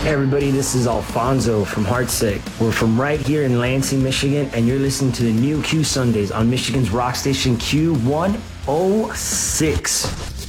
Hey everybody, this is Alfonso from Heartsick. We're from right here in Lansing, Michigan, and you're listening to the new Q Sundays on Michigan's rock station Q106.